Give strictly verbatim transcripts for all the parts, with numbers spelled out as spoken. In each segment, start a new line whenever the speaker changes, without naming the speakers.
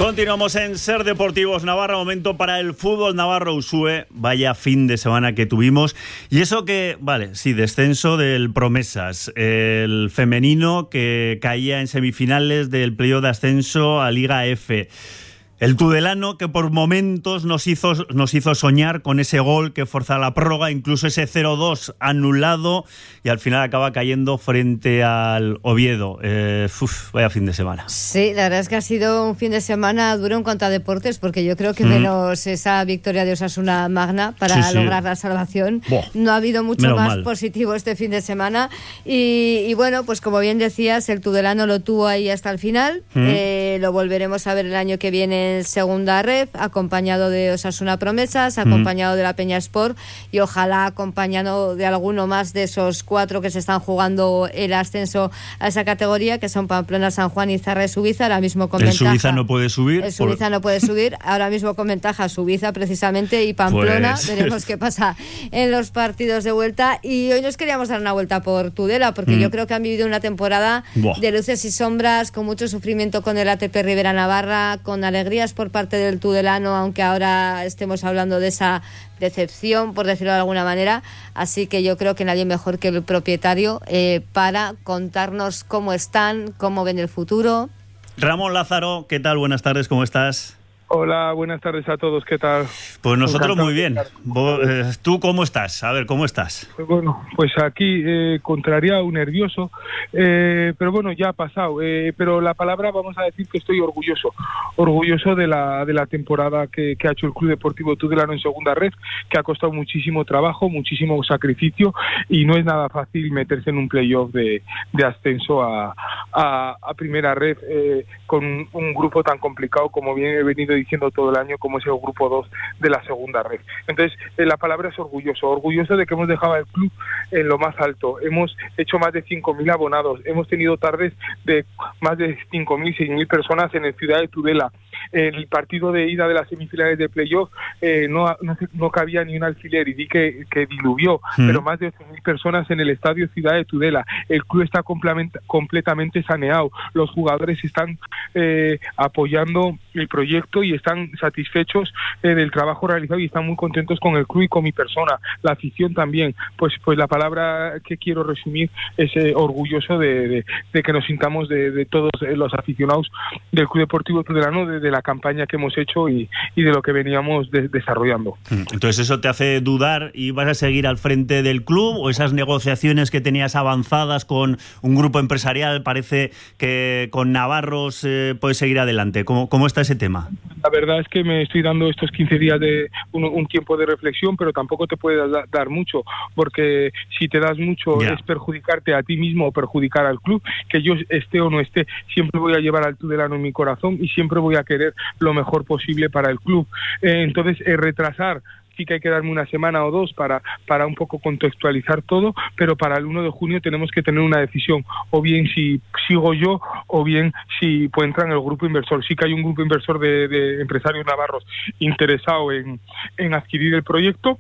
Continuamos en Ser Deportivos Navarra, momento para el fútbol navarro. Usue, vaya fin de semana que tuvimos. Y eso que, vale, sí, descenso del Promesas, el femenino que caía en semifinales del playoff de ascenso a Liga F. El Tudelano que por momentos nos hizo, nos hizo soñar con ese gol que forza la prórroga, incluso ese cero dos anulado, y al final acaba cayendo frente al Oviedo. Eh, uf, vaya fin de semana.
Sí, la verdad es que ha sido un fin de semana duro en cuanto a deportes, porque yo creo que mm. menos esa victoria de Osasuna Magna para sí, sí. lograr la salvación, Boh, no ha habido mucho más mal. positivo este fin de semana. Y, y bueno, pues como bien decías, el Tudelano lo tuvo ahí hasta el final. Mm. Eh, lo volveremos a ver el año que viene en segunda red, acompañado de Osasuna Promesas, acompañado mm. de la Peña Sport, y ojalá acompañado de alguno más de esos cuatro que se están jugando el ascenso a esa categoría, que son Pamplona, San Juan y Zarra Subiza, ahora mismo con
el
ventaja.
El Subiza no puede subir.
El Subiza por... no puede subir, ahora mismo con ventaja Subiza precisamente y Pamplona. Pues... veremos qué pasa en los partidos de vuelta. Y hoy nos queríamos dar una vuelta por Tudela, porque mm. yo creo que han vivido una temporada Buah. de luces y sombras, con mucho sufrimiento con el A T P Rivera Navarra, con alegrías por parte del Tudelano, aunque ahora estemos hablando de esa decepción, por decirlo de alguna manera. Así que yo creo que nadie mejor que el propietario eh, para contarnos cómo están, cómo ven el futuro.
Ramón Lázaro, ¿qué tal? Buenas tardes, ¿cómo estás?
Hola, buenas tardes a todos, ¿qué tal?
Pues nosotros muy bien. ¿Tú cómo estás? A ver, ¿cómo estás?
Pues bueno, pues aquí eh, contrariado, nervioso, eh, pero bueno, ya ha pasado. Eh, pero la palabra, vamos a decir que estoy orgulloso, orgulloso de la de la temporada que, que ha hecho el Club Deportivo Tudelano en segunda red, que ha costado muchísimo trabajo, muchísimo sacrificio, y no es nada fácil meterse en un playoff de, de ascenso a, a, a primera red eh, con un, un grupo tan complicado como bien he venido diciendo todo el año, como es el grupo dos de la segunda red. Entonces, eh, la palabra es orgulloso, orgulloso de que hemos dejado al club en lo más alto. Hemos hecho más de cinco mil abonados, hemos tenido tardes de más de cinco mil, seis mil personas en el Ciudad de Tudela. El partido de ida de las semifinales de playoff eh, no, no, no cabía ni un alfiler y di que, que diluvió, mm. pero más de ocho mil personas en el estadio Ciudad de Tudela. El club está completamente saneado, los jugadores están eh, apoyando el proyecto y están satisfechos eh, del trabajo realizado y están muy contentos con el club y con mi persona, la afición también. Pues pues la palabra que quiero resumir es eh, orgulloso de, de, de que nos sintamos de, de todos los aficionados del Club Deportivo Tudelano, de, de la campaña que hemos hecho y, y de lo que veníamos de, desarrollando.
Entonces, ¿eso te hace dudar y vas a seguir al frente del club, o esas negociaciones que tenías avanzadas con un grupo empresarial parece que con navarros eh, puedes seguir adelante? ¿Cómo, cómo está ese tema?
La verdad es que me estoy dando estos quince días de un, un tiempo de reflexión, pero tampoco te puedes da, dar mucho, porque si te das mucho yeah. es perjudicarte a ti mismo o perjudicar al club. Que yo esté o no esté, siempre voy a llevar al Tudelano en mi corazón y siempre voy a querer lo mejor posible para el club. Eh, entonces, eh, retrasar, sí que hay que darme una semana o dos para, para un poco contextualizar todo, pero para el uno de junio tenemos que tener una decisión, o bien si sigo yo, o bien si pues entra en el grupo inversor. Sí que hay un grupo inversor de, de empresarios navarros interesado en, en adquirir el proyecto.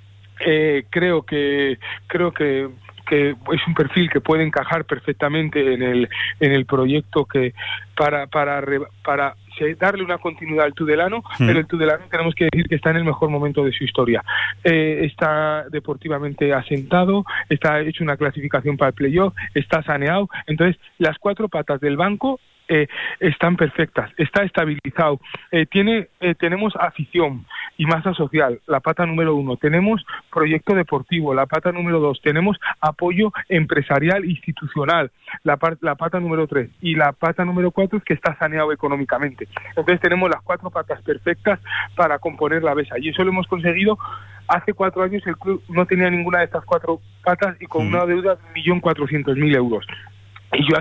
Eh, creo que creo que que es un perfil que puede encajar perfectamente en el en el proyecto, que para para para darle una continuidad al Tudelano, mm. pero el Tudelano tenemos que decir que está en el mejor momento de su historia. Eh, está deportivamente asentado, está hecho una clasificación para el playoff, está saneado. Entonces, las cuatro patas del banco Eh, están perfectas, está estabilizado, eh, tiene eh, tenemos afición y masa social, la pata número uno, tenemos proyecto deportivo, la pata número dos, tenemos apoyo empresarial institucional, la, par- la pata número tres, y la pata número cuatro es que está saneado económicamente. Entonces tenemos las cuatro patas perfectas para componer la mesa, y eso lo hemos conseguido. Hace cuatro años el club no tenía ninguna de estas cuatro patas y con mm. una deuda de un millón cuatrocientos mil euros. Y yo